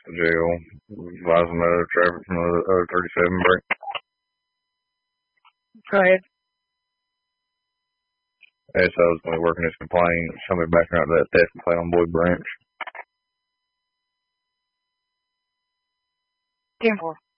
to jail, advising other traffic from the other 37 break. Go ahead. As I was going to be working this complaint, somebody backing out that theft complaint on Boyd Branch. 10-4.